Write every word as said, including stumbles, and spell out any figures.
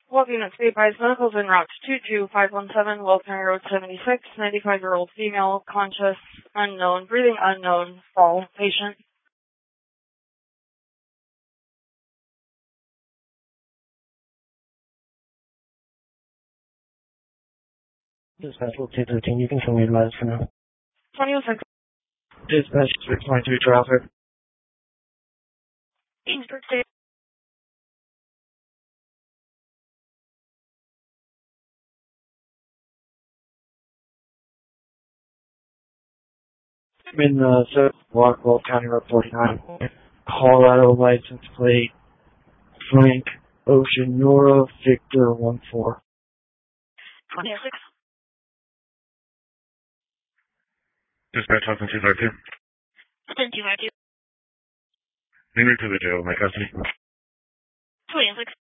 Walking at State Bias Medicals en route to two two five one seven, Will County Road seventy-six, ninety-five-year-old female, conscious, unknown, breathing unknown, fall, patient. Dispatch will two thirteen, you can show me advised for now. twenty-one six. Dispatch six twenty-three traffic. Eastern State. I'm in uh, South Block, Will County Road forty-nine. Colorado license plate, Frank Ocean Nora Victor one four. twenty-six. Dispatch Austin two five two. Austin two five two. Lead me to the jail, my custody. twenty-six.